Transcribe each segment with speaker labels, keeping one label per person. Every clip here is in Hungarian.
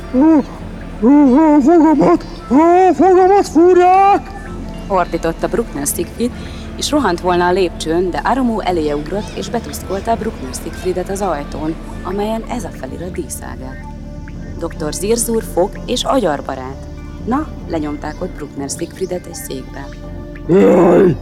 Speaker 1: Fogamat fúrják!
Speaker 2: Ordította Bruckner Siegfried, és rohant volna a lépcsőn, de Aramo eléje ugrott, és betuszkolta Bruckner Siegfriedet az ajtón, amelyen ez a felirat díszálgett. Dr. Zirzur fog és agyarbarát. Na, lenyomták ott Bruckner Siegfriedet egy székbe.
Speaker 1: Jaj!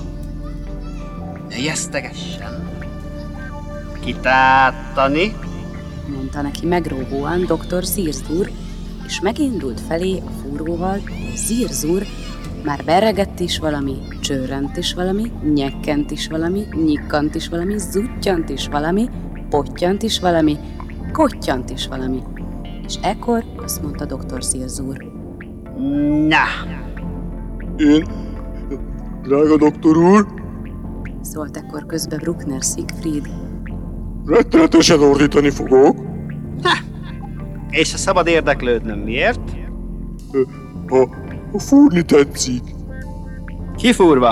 Speaker 3: Ne jesztegessen! Kitáltani?
Speaker 2: Mondta neki megróvóan Dr. Zirzur, és megindult felé a fúróval, Zirzur már berregett is valami, csörrent is valami, nyekkent is valami, nyikkant is valami, zuttyant is valami, pottyant is valami, kottyant is valami. És ekkor azt mondta Dr. Zirzur.
Speaker 3: Na!
Speaker 1: Én, drága doktor úr,
Speaker 2: Szólt ekkor közbe Bruckner Siegfried.
Speaker 1: rettenetesen ordítani fogok.
Speaker 3: És ha szabad érdeklődnöm, miért?
Speaker 1: Ha fúrni tetszik,
Speaker 3: Kifúrva?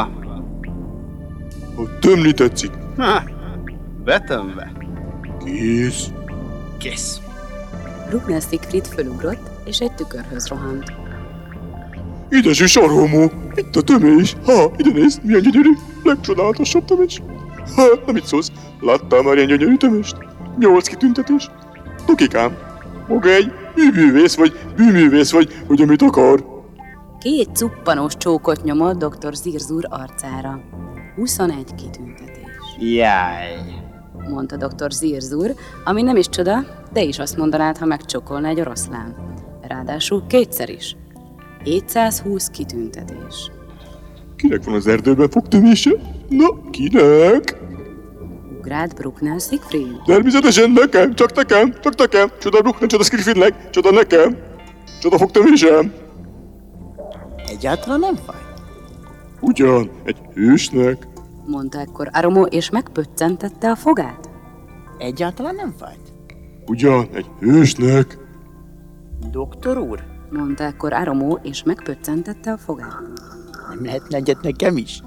Speaker 1: ha tömni tetszik,
Speaker 3: Ha, betömve.
Speaker 1: kész.
Speaker 3: Kész.
Speaker 2: Bruckner Siegfried fölugrott, és egy tükörhöz rohant.
Speaker 1: Édes Aramo, itt a tömés. Ide nézd, milyen gyönyörű, legcsodálatosabb tömés. Nem mit szólsz, láttál már ilyen gyönyörű tömést? 8 kitüntetés. Tukikám, maga egy művész vagy amit akar.
Speaker 2: 2 cuppanós csókot nyomott Dr. Zirzur arcára. 21 kitüntetés,
Speaker 3: Jaj.
Speaker 2: mondta Dr. Zirzur, ami nem is csoda, de is azt mondanád, ha megcsokolna egy oroszlán. Ráadásul 2-szer is. 720 kitüntetés.
Speaker 1: Kinek van az erdőben fogtömése? Na, kinek?
Speaker 2: Ugrált Bruckner Siegfried.
Speaker 1: Természetesen nekem, csak nekem. Csoda Bruckner, csoda Siegfriednek, csoda nekem. Csoda fogtömésem.
Speaker 4: Egyáltalán nem fáj?
Speaker 1: Ugyan, egy hősnek.
Speaker 2: Mondta ekkor Aramo, és megpöccentette a fogát.
Speaker 4: Egyáltalán nem fájt?
Speaker 1: Ugyan, egy hősnek.
Speaker 4: Doktor úr,
Speaker 2: Mondta ekkor Aramo, és megpöccentette a fogát.
Speaker 4: nem lehetne egyet nekem is?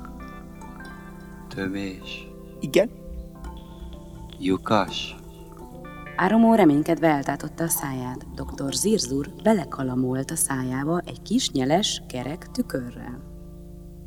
Speaker 5: Tömés,
Speaker 4: Igen?
Speaker 5: lyukas,
Speaker 2: Aramo reménykedve eltátotta a száját. Dr. Zirzur belekalamolt a szájába egy kis nyeles, kerek tükörrel.